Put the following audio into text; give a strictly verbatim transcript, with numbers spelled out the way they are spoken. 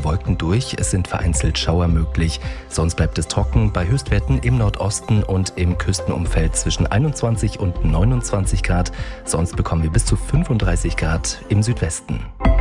Wolken durch. Es sind vereinzelt Schauer möglich. Sonst bleibt es trocken bei Höchstwerten im Nordosten und im Küstenumfeld zwischen einundzwanzig und neunundzwanzig Grad. Sonst bekommen wir bis zu fünfunddreißig Grad im Südwesten.